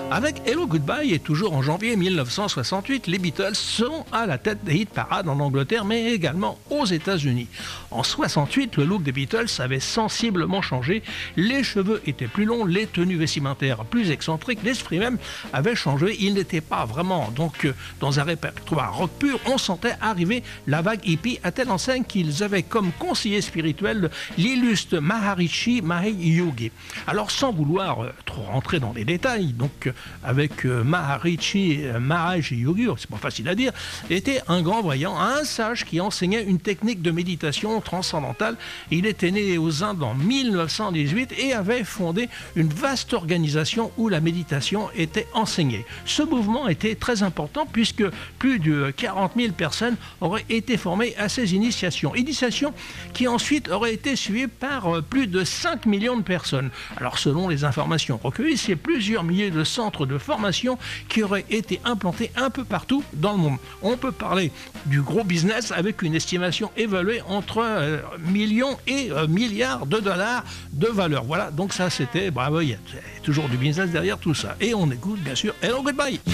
Avec Hello Goodbye et toujours en janvier 1968, les Beatles sont à la tête des hit parades en Angleterre mais également aux États-Unis. En 68, le look des Beatles avait sensiblement changé. Les cheveux étaient plus longs, les tenues vestimentaires plus excentriques, l'esprit même avait changé. Ils n'étaient pas vraiment donc dans un répertoire rock pur. On sentait arriver la vague hippie à telle enseigne qu'ils avaient comme conseiller spirituel l'illustre Maharishi Mahesh Yogi. Alors sans vouloir trop rentrer dans les détails, donc avec Maharishi Mahesh Yogi, c'est pas facile à dire, était un grand voyant, un sage qui enseignait une technique de méditation transcendantale. Il était né aux Indes en 1918 et avait fondé une vaste organisation où la méditation était enseignée. Ce mouvement était très important puisque plus de 40 000 personnes auraient été formées à ces initiations qui ensuite auraient été suivies par plus de 5 millions de personnes. Alors selon les informations recueillies, c'est plusieurs milliers de centres de formation qui auraient été implantés un peu partout dans le monde. On peut parler du gros business avec une estimation évaluée entre millions et milliards de dollars de valeur. Voilà, donc ça c'était, bravo, il y a toujours du business derrière tout ça. Et on écoute bien sûr Hello Goodbye.